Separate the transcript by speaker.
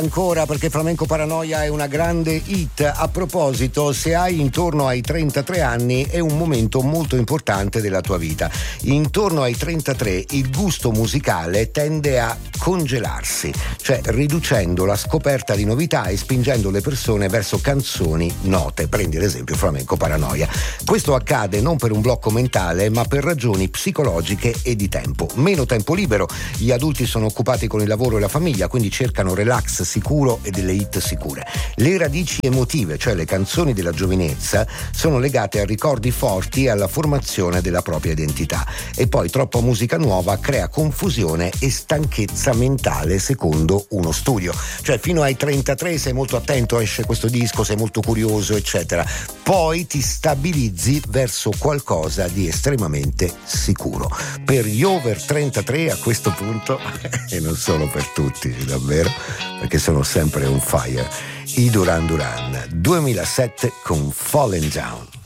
Speaker 1: Ancora, perché Flamenco Paranoia è una grande hit. A proposito, se hai intorno ai 33 anni è un momento molto importante della tua vita. Intorno ai 33 il gusto musicale tende a congelarsi, cioè riducendo la scoperta di novità e spingendo le persone verso canzoni note. Prendi l'esempio Flamenco Paranoia. Questo accade non per un blocco mentale, ma per ragioni psicologiche e di tempo. Meno tempo libero, gli adulti sono occupati con il lavoro e la famiglia, quindi cercano relax sicuro e delle hit sicure. Le radici emotive, cioè le canzoni della giovinezza, sono legate a ricordi forti e alla formazione della propria identità. E poi troppa musica nuova crea confusione e stanchezza mentale, secondo uno studio. Cioè fino ai 33 sei molto attento, esce questo disco, sei molto curioso, eccetera. Poi ti stabilizzi verso qualcosa di estremamente sicuro. Per gli over 33 a questo punto, e non solo per tutti, davvero, perché sono sempre on fire, i Duran Duran, 2007 con Falling Down.